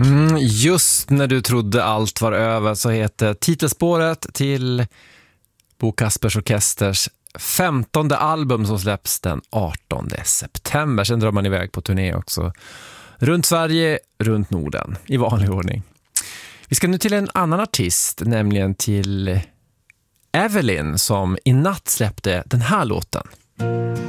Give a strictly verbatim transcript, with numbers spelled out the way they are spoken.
Mm, just när du trodde allt var över så heter titelspåret till Bo Kaspers Orkesters femtonde album som släpps den artonde september. Sen drar man iväg på turné också. Runt Sverige, runt Norden, i vanlig ordning. Vi ska nu till en annan artist, nämligen till Evelyn som i natt släppte den här låten.